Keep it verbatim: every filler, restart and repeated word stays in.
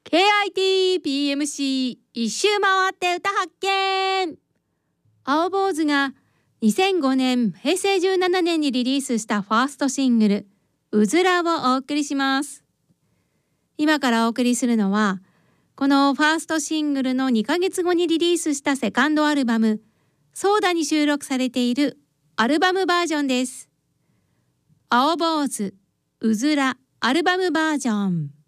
ケーアイティーピーエムシー 一周回って歌発見。青坊主がにせんごねんへいせいじゅうななねんにリリースしたファーストシングルうずらをお送りします。今からお送りするのはこのファーストシングルのにかげつごにリリースしたセカンドアルバムソーダに収録されているアルバムバージョンです。青坊主うずらアルバムバージョン。